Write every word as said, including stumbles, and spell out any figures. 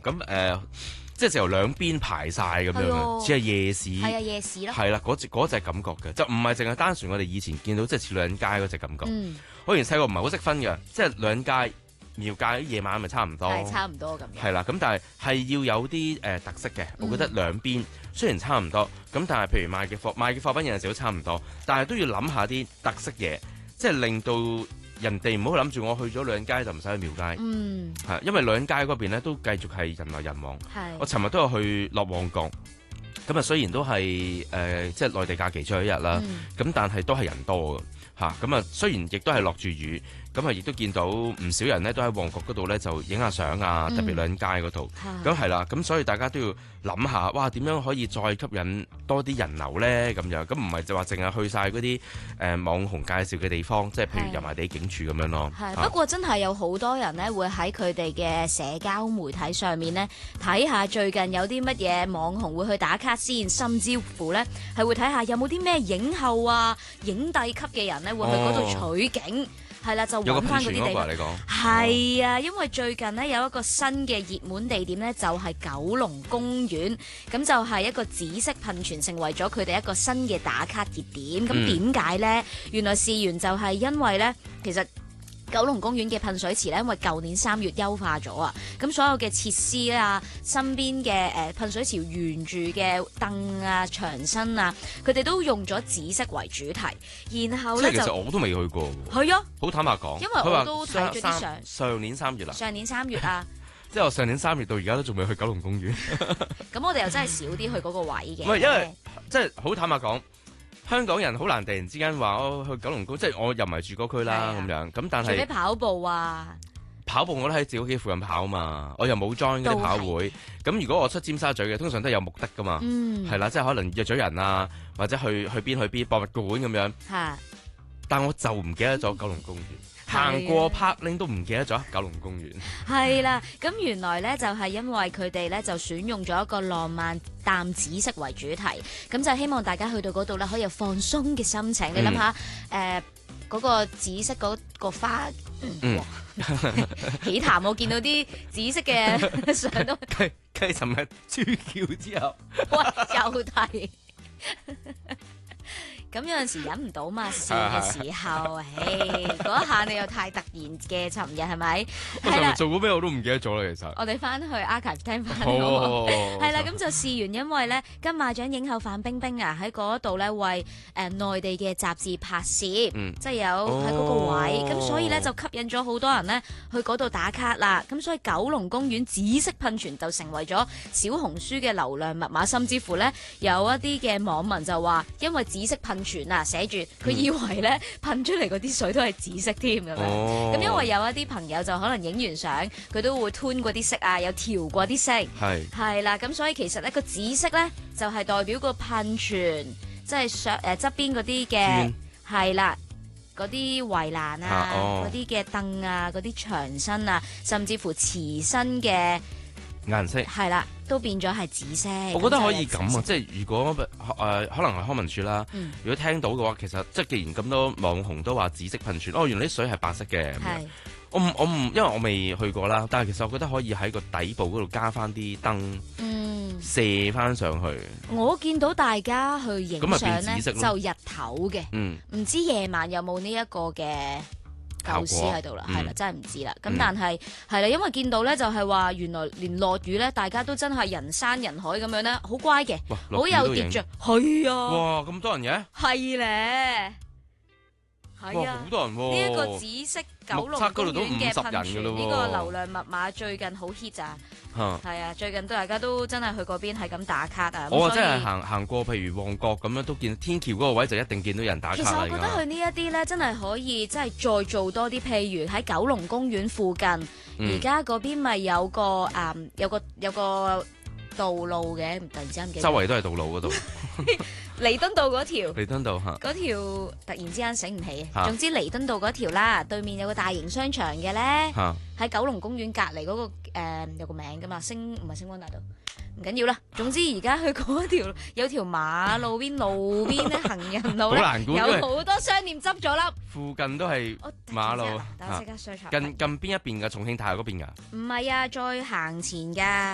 咁誒，即係就由兩邊排晒咁樣嘅，似係夜市。 係啊，夜市咯。 係啦，嗰隻嗰隻感覺嘅，就唔係淨係單純我哋以前見到即係似女人街嗰隻感覺。 嗯， 我以前細個唔係好識分嘅，即係女人街、廟街夜晚咪差唔多。 係差唔多咁樣。 係啦，咁但係係要有啲誒、呃、特色嘅，我覺得兩邊雖然差唔多，咁但係譬如賣嘅貨賣嘅貨品有陣時都差唔多，但係都要諗下啲特色嘢，即係令到人哋唔好諗住我去咗女人街就唔使去廟街。 嗯， 係，因為女人街嗰邊咧都繼續係人來人往。 係。 我尋日都有去落旺角，咁啊雖然都係誒、呃、即係內地假期最後一日啦，咁、嗯、但係都係人多嘅嚇。咁啊雖然亦都係落住雨。咁啊，亦都見到唔少人咧，都喺旺角嗰度咧就影下相啊，特別女人街嗰度。咁係啦，咁所以大家都要諗下，哇，點樣可以再吸引多啲人流咧？咁樣，咁唔係就話淨係去晒嗰啲誒網紅介紹嘅地方，即係譬如油麻地警署咁樣咯。 係，不過真係有好多人咧，會喺佢哋嘅社交媒體上面咧睇下最近有啲乜嘢網紅會去打卡先，甚至乎咧係會睇下有冇啲咩影后啊、影帝級嘅人咧會去嗰度取景。哦係啦，就揾翻嗰啲地方。係啊，因為最近呢，有一個新嘅熱門地點呢，就係九龍公園。咁就係一個紫色噴泉，成為咗佢哋一個新嘅打卡熱點。咁點解呢？原來事源就係因為呢，其實九龍公園嘅噴水池咧，因為舊年三月優化咗啊，咁所有嘅設施啊，身邊嘅誒噴水池沿住嘅凳啊、牆身啊，佢哋都用咗紫色為主題。然後咧就， 其實我都未去過。 係啊， 好坦白講， 因為我都睇咗啲相。 上年三月啦。 上年三月啊。 即係我上年三月到而家都仲未去九龍公園。 咁我哋又真係少啲去嗰個位嘅。 唔係，因為即係好坦白講。香港人好難突然之間話我去九龍公，即係我又唔係住嗰區啦咁樣，咁但係除非跑步啊， 跑步我都喺自己屋企附近跑嘛，我又冇 join 嗰啲跑會。咁如果我出尖沙咀嘅，通常都係有目的噶嘛，係、嗯、啦，即係可能約咗人啊，或者去去邊去邊博物館咁樣。係，但我就唔記得咗九龍公園。行過 Parkling 都唔記得咗九龍公園。係啦，咁原來咧就係因為佢哋咧就選用咗一個浪漫淡紫色為主題，咁就希望大家去到嗰度咧可以有放鬆嘅心情。嗯、你諗下，誒、呃、嗰、嗰個紫色嗰個花，嗯、起痰我見到啲紫色嘅相都。 繼繼尋日豬叫之後， 哇又提。咁有陣時忍唔到嘛，笑嘅時候，唉，嗰一下你又太突然嘅，尋日係咪？係啦， 做過咩我都唔記得咗啦，其實。 我哋翻去 archive 聽翻好冇？係啦，咁就試完，因為咧金馬獎影后范冰冰啊喺嗰度咧為誒內地嘅雜誌拍攝，嗯、即係有喺嗰個位，咁、哦、所以咧就吸引咗好多人咧去嗰度打卡啦。咁所以九龍公園紫色噴泉就成為咗小紅書嘅流量密碼，甚至乎咧有一啲嘅網民就話，因為紫色噴泉啊，寫住佢以為咧噴出嚟嗰啲水都係紫色添咁樣，咁、哦、因為有一啲朋友就可能影完相，佢都會 tune 嗰啲色啊，有調過啲色，係係啦，咁所以其實咧個紫色咧就係、是、代表個噴泉，即係上誒側邊嗰啲嘅係啦，嗰啲圍欄啊，嗰啲嘅凳啊，嗰啲牆身啊，甚至乎瓷身嘅顏色係啦，都變咗係紫色。 我覺得可以咁啊，即係如果誒、呃、可能係康文署啦、嗯，如果聽到嘅話，其實即係既然咁多網紅都話紫色噴泉，哦，原來啲水係白色嘅。係，我唔我唔，因為我未去過啦，但係其實我覺得可以喺個底部嗰度加翻啲燈，嗯，射翻上去。我見到大家去影相咧，就日頭嘅，嗯，唔知夜晚有冇呢一個嘅構思喺度啦，係啦、嗯，真係唔知啦。咁、嗯、但係係啦，因為見到咧就係話，原來連落雨咧，大家都真係人山人海咁樣咧，好乖嘅，好有秩序。係啊！哇，咁多人嘅？係咧，係啊，好多人喎！呢、這、一個紫色九龍公園嘅噴泉，呢、這個流量密碼最近好 hit 啊！係啊，最近大家都真係去嗰邊係咁打卡啊！我真係行行過，譬如旺角咁樣都見天橋嗰個位就一定見到人打卡。其實我覺得去呢一啲咧，真係可以即係再做多啲，譬如喺九龍公園附近，而家嗰邊咪有個誒、嗯、有個有個道路嘅，突然之間唔記得。周圍都係道路嗰度。彌敦道嗰條，彌敦道嚇，嗰條突然之間醒唔起。總之彌敦道嗰條啦，對面有個大型商場嘅咧，喺九龍公園隔離嗰個誒、呃、有個名噶嘛，星唔係星光大道，唔緊要啦。總之而家去嗰條有條馬路邊路邊咧行人路咧，有好多商店執咗笠，附近都係馬路。等我即刻 search 下。近近邊一邊㗎？重慶大廈嗰邊㗎？唔係啊，再行前㗎。